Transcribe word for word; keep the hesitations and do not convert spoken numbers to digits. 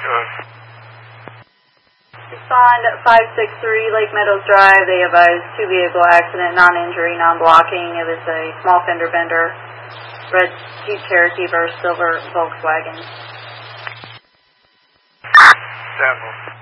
Good. Respond five six three Lake Meadows Drive. They advised two vehicle accident, non-injury, non-blocking. It was a small fender bender, red Jeep Cherokee versus silver Volkswagen. Sample.